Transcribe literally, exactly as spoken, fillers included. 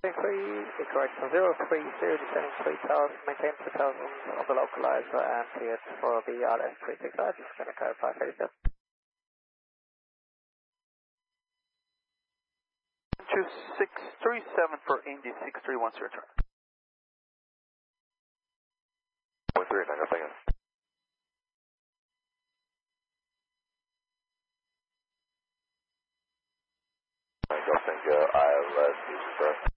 three, correct, so zero three zero, descending three thousand, maintain three thousand on the localizer and cleared for the R S three six five, just going to clarify thirty seven. two six three seven for Indy six three one zero turn. Point three, nine, second. Go Tango, I L S,